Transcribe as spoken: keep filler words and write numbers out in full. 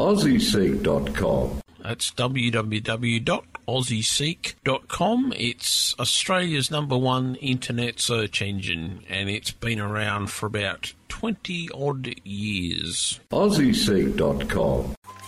aussie seek dot com. That's w w w dot aussie seek dot com. It's Australia's number one internet search engine, and it's been around for about twenty odd years. aussie seek dot com.